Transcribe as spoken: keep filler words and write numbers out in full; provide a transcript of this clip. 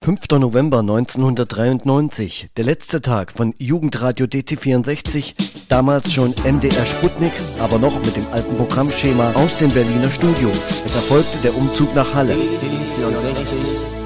fünfter November neunzehnhundertdreiundneunzig, der letzte Tag von Jugendradio D T vierundsechzig, damals schon M D R Sputnik, aber noch mit dem alten Programmschema aus den Berliner Studios. Es erfolgte der Umzug nach Halle. D T vierundsechzig